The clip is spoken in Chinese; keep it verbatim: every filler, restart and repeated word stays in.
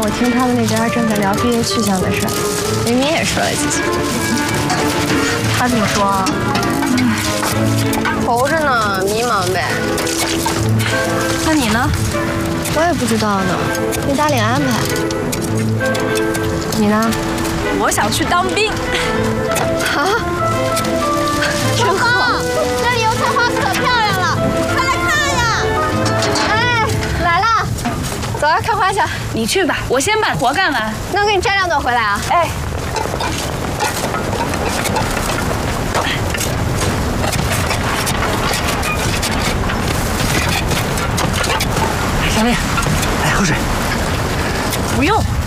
听他们那边正在聊毕业去向的事，明明也说了几句。他怎么说啊？愁着呢，迷茫呗。那你呢？我也不知道呢，没打脸安排。你呢？ 我想去当兵。 啊？真好！这里油菜花可漂亮了，快来看呀！哎，来了，走啊，看花去。 你去吧，我先把活干完。 那我给你摘两朵回来啊。 哎。 夏丽，来喝水。 不用。